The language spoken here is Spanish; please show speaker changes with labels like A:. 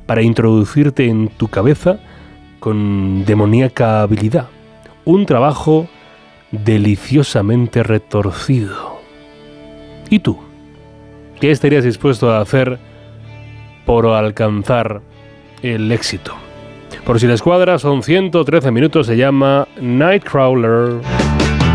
A: para introducirte en tu cabeza con demoníaca habilidad. Un trabajo deliciosamente retorcido. ¿Y tú? ¿Qué estarías dispuesto a hacer por alcanzar el éxito? Por si les cuadra, son 113 minutos, se llama Nightcrawler.